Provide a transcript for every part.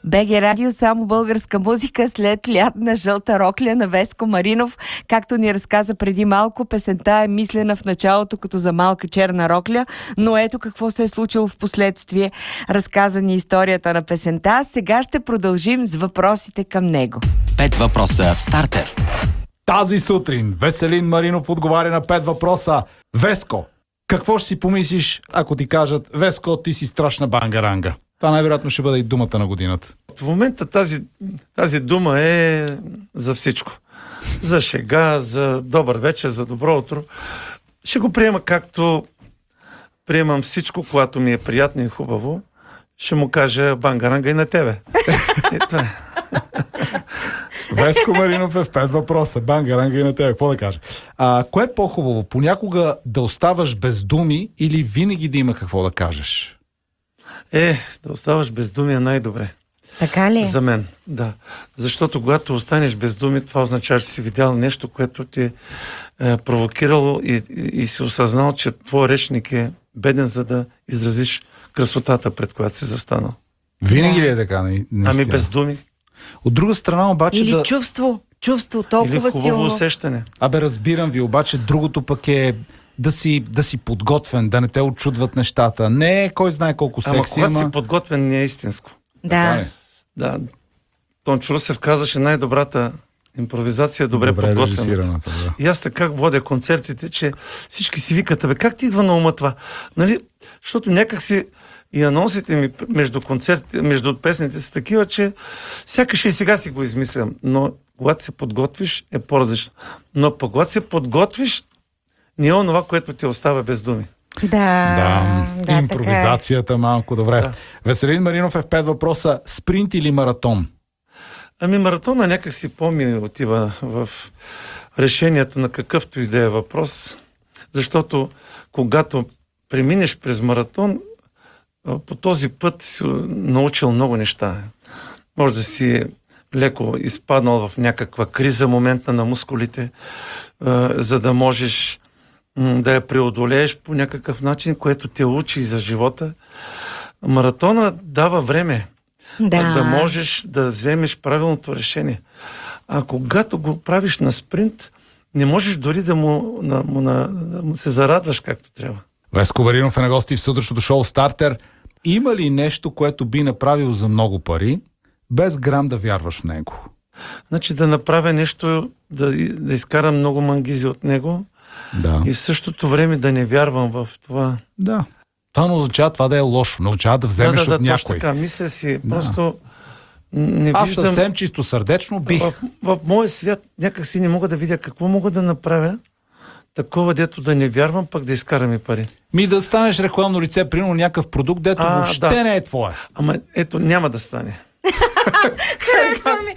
БГ Радио, само българска музика след лятна жълта рокля на Веско Маринов. Както ни разказа преди малко, песента е мислена в началото като за малка черна рокля, но ето какво се е случило в последствие. Разказа ни историята на песента. Сега ще продължим с въпросите към него. 5 въпроса в стартер. Тази сутрин Веселин Маринов отговаря на 5 въпроса. Веско, какво ще си помислиш, ако ти кажат: Веско, ти си страшна бангаранга? Това най-вероятно ще бъде и думата на годината. В момента тази дума е за всичко. За шега, за добър вечер, за добро утро. Ще го приема както приемам всичко, когато ми е приятно и хубаво. Ще му кажа бангаранга и на тебе. Това е. Веско Маринов е в 5 въпроса. Бангаранга и на тебе. Какво да кажа? Кое е по-хубаво? Понякога да оставаш без думи или винаги да има какво да кажеш? Да оставаш без думи е най-добре. Така ли? За мен, да. Защото когато останеш без думи, това означава, че си видял нещо, което ти е провокирало и си осъзнал, че твой речник е беден, за да изразиш красотата, пред която си застанал. Винаги ли е така? Наистина? Ами без думи. От друга страна обаче или чувство толкова или хубаво силно. усещане. Разбирам ви, обаче другото пък е да си подготвен, да не те очудват нещата. Не кой знае колко секси, когато си подготвен, не е истинско. Да. Да. Тончо Русев казваше: най-добрата импровизация е добре подготвената. Да. И аз така водя концертите, че всички си викат: как ти идва на ума това? Нали? Защото някак си и анонсите ми между концертите, между песните са такива, че сякаш и сега си го измислям. Но когато се подготвиш, е по-различно. Но пък когато се подготвиш, не е онова, което ти остава без думи. Да, импровизацията малко добре. Да. Веселин Маринов е в 5 въпроса. Спринт или маратон? Маратона някак си по-ми отива в решението на какъвто и да е въпрос, защото когато преминеш през маратон, по този път си научил много неща. Може да си леко изпаднал в някаква криза моментна на мускулите, за да можеш да я преодолееш по някакъв начин, което те учи за живота. Маратона дава време да можеш да вземеш правилното решение. А когато го правиш на спринт, не можеш дори да му се зарадваш както трябва. Веско Маринов е на гости в сутрешното шоу Стартер. Има ли нещо, което би направил за много пари, без грам да вярваш в него? Значи да направя нещо, да изкарам много мангизи от него, и в същото време да не вярвам в това. Да. Това не означава това да е лошо. Не означава да вземеш от някой. Точно така. Мисля си, просто не Аз виждам... съвсем чисто сърдечно бих. В моя свят някак си не мога да видя какво мога да направя такова, дето да не вярвам, пък да изкараме пари. Да станеш рекламно лице, примерно някакъв продукт, дето въобще не е твое. Ама ето, няма да стане. Харесва ми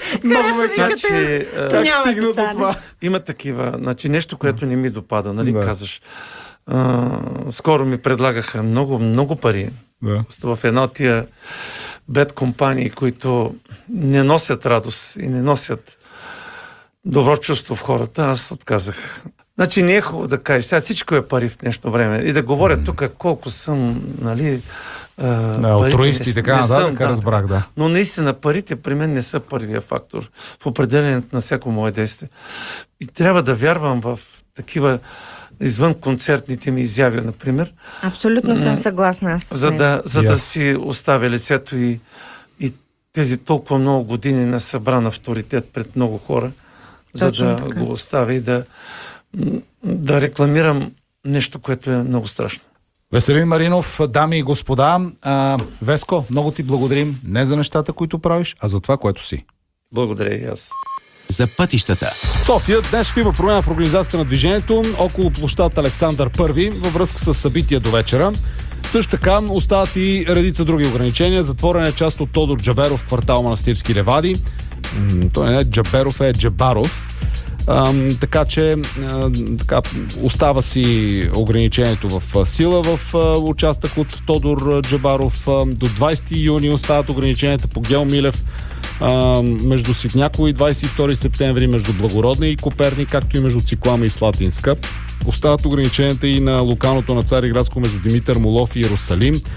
няма да стане. Има такива, нещо, което не ми допада, нали, казваш. Скоро ми предлагаха много, много пари в една от тия бед компании, които не носят радост и не носят добро чувство в хората. Аз отказах. Значи не е хубаво да кажеш: сега всичко е пари в днешно време. И да говоря тук колко съм, нали... алтруисти и така нататък, разбрах, да. Но наистина парите при мен не са първия фактор в определенето на всяко мое действие. И трябва да вярвам в такива извън концертните ми изяви, например. Абсолютно съм съгласна аз. За да си оставя лицето и тези толкова много години на събран авторитет пред много хора, точно за да го оставя и да рекламирам нещо, което е много страшно. Веселин Маринов, дами и господа, Веско, много ти благодарим не за нещата, които правиш, а за това, което си. Благодаря и аз. За пътищата. София днес ще има промяна в организацията на движението около площад Александър I във връзка с събития до вечера. Също така остават и редица други ограничения. Затворена е част от Тодор Джаберов, квартал Манастирски ливади. Той не е Джаберов, е Джабаров. Така че остава си ограничението в сила в участък от Тодор Джабаров. До 20 юни остават ограниченията по Гео Милев между Ситняково и 22 септември, между Благородна и Коперник, както и между Циклама и Слатинска. Остават ограниченията и на локалното на Цариградско между Димитър Молов и Иерусалим.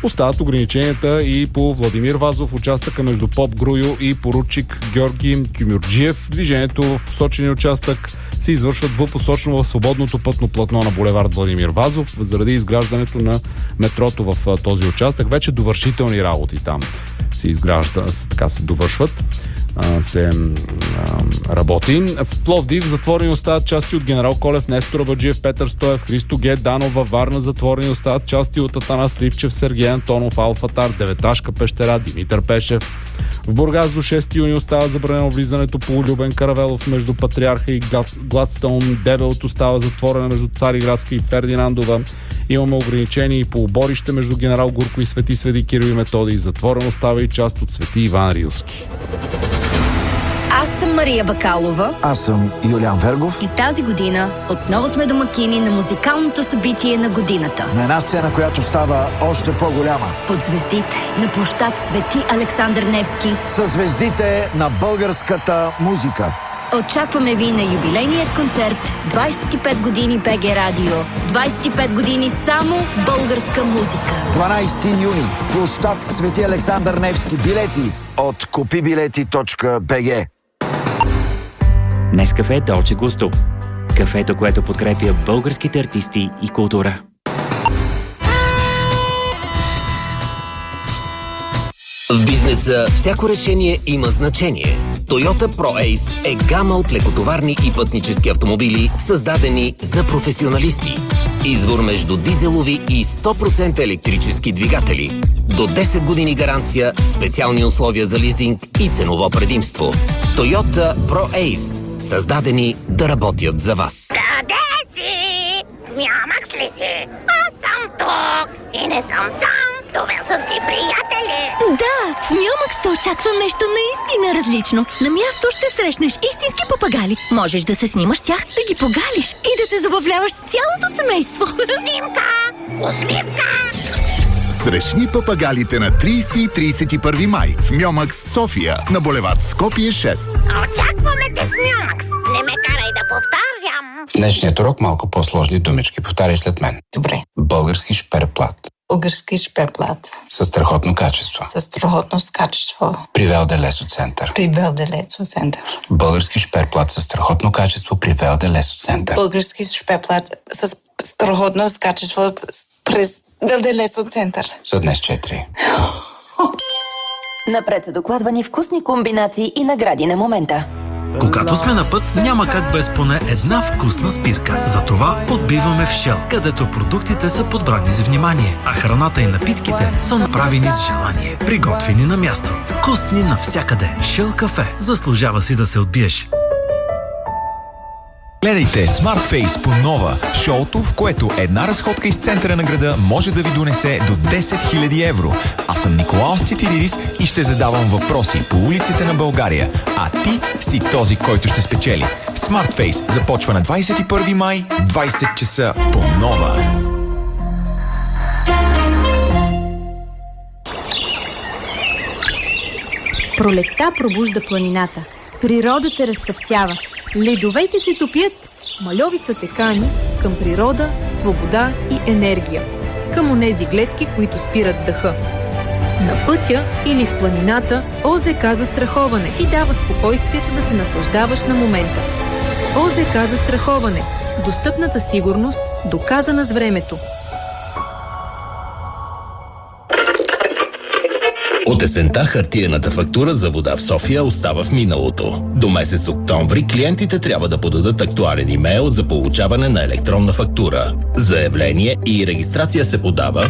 Остават ограниченията и по Владимир Вазов, участъка между Поп Груйо и поручик Георги Кюмюрджиев. Движението в посочения участък се извършва двупосочно в свободното пътно платно на булевард Владимир Вазов, заради изграждането на метрото в този участък. Вече довършителни работи там се изгражда, така се довършват. Се работи. В Пловдив затворени остават части от Генерал Колев, Нестор Абаджиев, Петър Стоев, Христо Ге, Данова, Варна затворени остават части от Атанас Ливчев, Сергей Антонов, Алфатар, Деветашка пещера, Димитър Пешев. В Бургас до 6 юни остава забранено влизането по Любен Каравелов между Патриарха и Гладстоун. Дебелото става затворена между Цариградска и Фердинандова. Имаме ограничения и по оборище между Генерал Гурко и Свети Сведи Кирил и Методий. Затворено остава и част от Свети Иван Рилски. Аз съм Мария Бакалова. Аз съм Юлиан Вергов. И тази година отново сме домакини на музикалното събитие на годината. На една сцена, която става още по-голяма. Под звездите на площад Свети Александър Невски. Със звездите на българската музика. Очакваме ви на юбилейният концерт 25 години БГ Радио. 25 години само българска музика. 12 юни. Площад Свети Александър Невски. Билети от kupibileti.bg. Нескафе Долче Густо. Кафето, което подкрепя българските артисти и култура. В бизнеса всяко решение има значение. Toyota Pro Ace е гама от лекотоварни и пътнически автомобили, създадени за професионалисти. Избор между дизелови и 100% електрически двигатели. До 10 години гаранция, специални условия за лизинг и ценово предимство. Toyota Pro Ace. Създадени да работят за вас. Къде си? Нямак ли си? Аз съм тук и не съм сам. Това съм си приятели. Да, в Мюмакс те очаква нещо наистина различно. На място ще срещнеш истински папагали. Можеш да се снимаш с тях, да ги погалиш и да се забавляваш с цялото семейство. Снимка! Усмивка! Срещни папагалите на 30 и 31 май в Мюмакс, София, на булевард Скопие 6. Очакваме те в Мюмакс. Не ме карай да повтарям. В днешният урок малко по-сложни думички. Повтаряй след мен. Добре. Български шперплат. Български шперплат. Със страхотно качество. Със страхотно качество. При Велде Лесо Център. При Велде Лесо Център. Български шперплат със страхотно качество при Велде Лесо Център. Български шперплат с страхотно качество през Велде Лесо Център. За днес 4. Напред са докладвани вкусни комбинации и награди на момента. Когато сме на път, няма как без поне една вкусна спирка. Затова отбиваме в Shell, където продуктите са подбрани с внимание, а храната и напитките са направени с желание. Приготвени на място. Вкусни навсякъде. Shell кафе. Заслужава си да се отбиеш. Гледайте SmartFace по нова, шоуто, в което една разходка из центъра на града може да ви донесе до 10 000 евро. Аз съм Николаус Цитиридис и ще задавам въпроси по улиците на България. А ти си този, който ще спечели. SmartFace започва на 21 май, 20 часа по нова. Пролетта пробужда планината. Природата разцъфтява. Ледовете се топят. Мальовицата кани към природа, свобода и енергия. Към онези гледки, които спират дъха. На пътя или в планината ОЗК застраховане ти дава спокойствието да се наслаждаваш на момента. ОЗК застраховане. Достъпната сигурност, доказана с времето. От есента хартиената фактура за вода в София остава в миналото. До месец октомври клиентите трябва да подадат актуален имейл за получаване на електронна фактура. Заявление и регистрация се подава...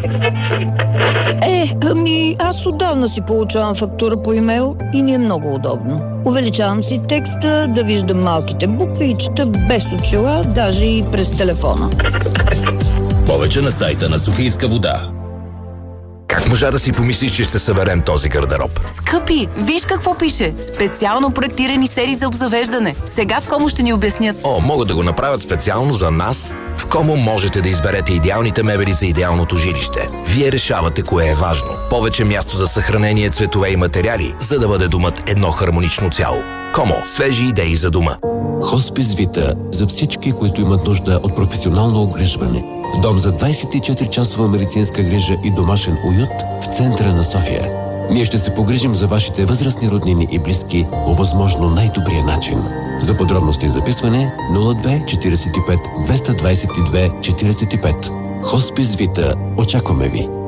Аз отдавна си получавам фактура по имейл и ми е много удобно. Увеличавам си текста, да виждам малките букви и чета без очила, даже и през телефона. Повече на сайта на Софийска вода. Как можа да си помислиш, че ще съберем този гардероб? Скъпи, виж какво пише. Специално проектирани серии за обзавеждане. Сега в Комо ще ни обяснят. Могат да го направят специално за нас. В Комо можете да изберете идеалните мебели за идеалното жилище. Вие решавате кое е важно. Повече място за съхранение, цветове и материали, за да бъде домът едно хармонично цяло. Комо. Свежи идеи за дома. Хоспис Вита за всички, които имат нужда от професионално обгрижване. Дом за 24-часова медицинска грижа и домашен уют в центъра на София. Ние ще се погрижим за вашите възрастни роднини и близки по възможно най-добрия начин. За подробности и записване 02 45 222 45. Хоспис Вита. Очакваме ви!